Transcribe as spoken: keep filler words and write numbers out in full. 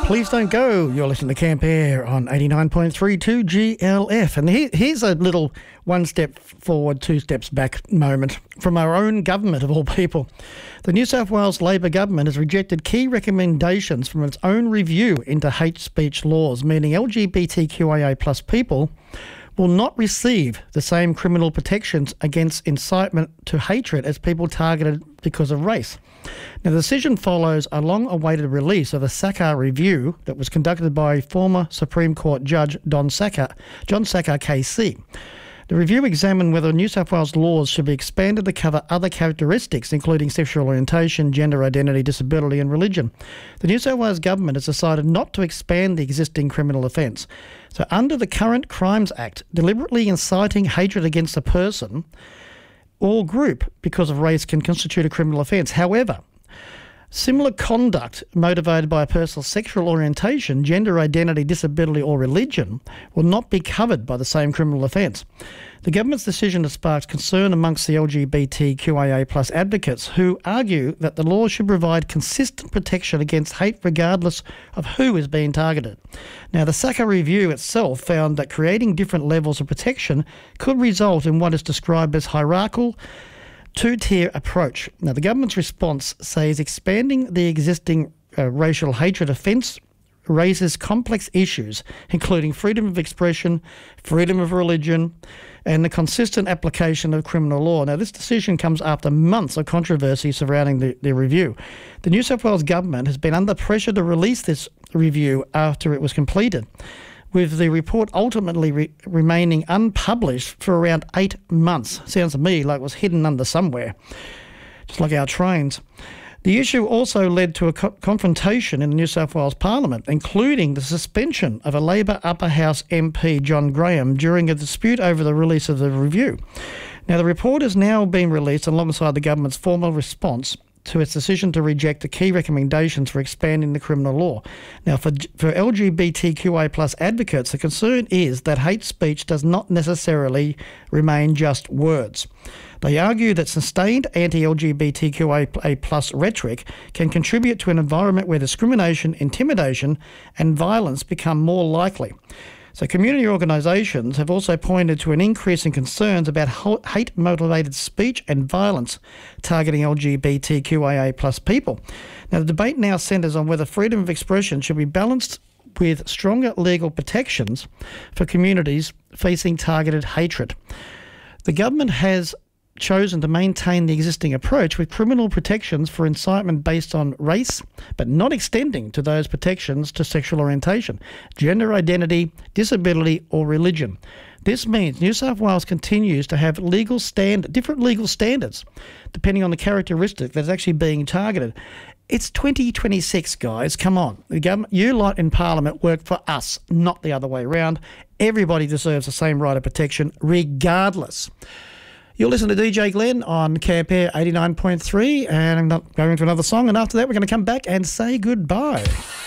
Please don't go. You're listening to Camp Air on eighty-nine point three two G L F. And here, here's a little one step forward, two steps back moment from our own government, of all people. The New South Wales Labor government has rejected key recommendations from its own review into hate speech laws, meaning L G B T Q I A plus people will not receive the same criminal protections against incitement to hatred as people targeted because of race. Now, the decision follows a long-awaited release of a Sakar review that was conducted by former Supreme Court Judge Don Sakar, John Sakar K C. The review examined whether New South Wales laws should be expanded to cover other characteristics, including sexual orientation, gender identity, disability and religion. The New South Wales government has decided not to expand the existing criminal offence. So under the current Crimes Act, deliberately inciting hatred against a person or group because of race can constitute a criminal offence. However, similar conduct motivated by a person's sexual orientation, gender identity, disability or religion will not be covered by the same criminal offence. The government's decision has sparked concern amongst the L G B T Q I A plus advocates, who argue that the law should provide consistent protection against hate regardless of who is being targeted. Now, the Sakar review itself found that creating different levels of protection could result in what is described as hierarchical two-tier approach. Now, the government's response says expanding the existing uh, racial hatred offence raises complex issues, including freedom of expression, freedom of religion, and the consistent application of criminal law. Now, this decision comes after months of controversy surrounding the, the review. The New South Wales government has been under pressure to release this review after it was completed, with the report ultimately re- remaining unpublished for around eight months. Sounds to me like it was hidden under somewhere, just like our trains. The issue also led to a co- confrontation in the New South Wales Parliament, including the suspension of a Labor Upper House M P, John Graham, during a dispute over the release of the review. Now, the report has now been released alongside the government's formal response to its decision to reject the key recommendations for expanding the criminal law. Now, for, for L G B T Q I A plus advocates, the concern is that hate speech does not necessarily remain just words. They argue that sustained anti-L G B T Q I A plus rhetoric can contribute to an environment where discrimination, intimidation and violence become more likely. So community organisations have also pointed to an increase in concerns about hate-motivated speech and violence targeting L G B T Q I A plus people. Now, the debate now centres on whether freedom of expression should be balanced with stronger legal protections for communities facing targeted hatred. The government has chosen to maintain the existing approach with criminal protections for incitement based on race, but not extending to those protections to sexual orientation, gender identity, disability or religion. This means New South Wales continues to have legal stand, different legal standards depending on the characteristic that's actually being targeted. It's twenty twenty-six, guys. Come on. The government, you lot in Parliament work for us, not the other way around. Everybody deserves the same right of protection regardless. You'll listen to D J Glenn on Camp Air eighty-nine point three, and I'm not going to another song, and after that we're going to come back and say goodbye.